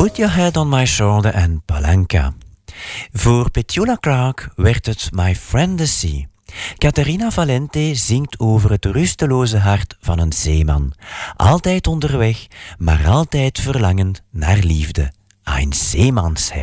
Put Your Head on My Shoulder en Palenka. Voor Petula Clark werd het My Friend the Sea. Caterina Valente zingt over het rusteloze hart van een zeeman. Altijd onderweg, maar altijd verlangend naar liefde. Ein Zeemansherz.